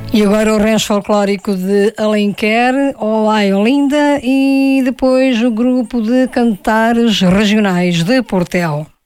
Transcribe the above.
E agora o rancho folclórico de Alenquer, Olá Olinda, e depois o grupo de cantares regionais de Portel.